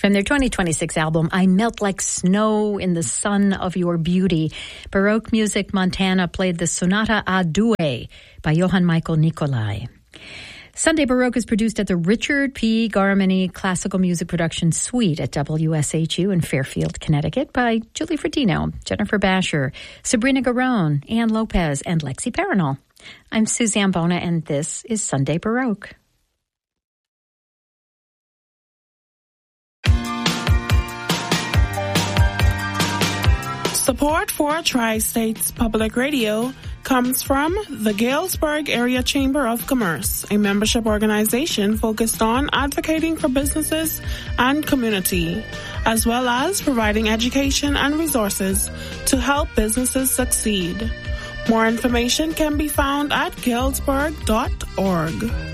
From their 2026 album, I Melt Like Snow in the Sun of Your Beauty, Baroque Music Montana played the Sonata a Due by Johann Michael Nicolai. Sunday Baroque is produced at the Richard P. Garmany Classical Music Production Suite at WSHU in Fairfield, Connecticut by Julie Fredino, Jennifer Basher, Sabrina Garone, Ann Lopez, and Lexi Paranol. I'm Suzanne Bona, and this is Sunday Baroque. Support for Tri-States Public Radio comes from the Galesburg Area Chamber of Commerce, a membership organization focused on advocating for businesses and community, as well as providing education and resources to help businesses succeed. More information can be found at galesburg.org.